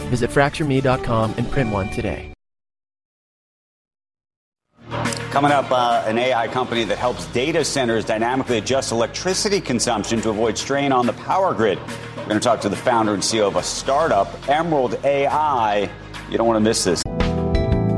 Visit FractureMe.com and print one today. Coming up, an AI company that helps data centers dynamically adjust electricity consumption to avoid strain on the power grid. We're going to talk to the founder and CEO of a startup, Emerald AI. You don't want to miss this.